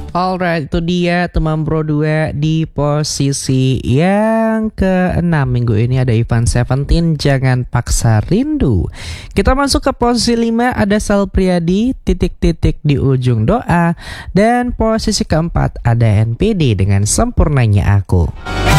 Alright, itu dia teman bro 2 di posisi yang ke-6 minggu ini ada Ivan Seventeen, Jangan Paksa Rindu. Kita masuk ke posisi 5 ada Sal Priadi, Titik-titik di Ujung Doa. Dan posisi keempat ada NPD dengan Sempurnanya Aku.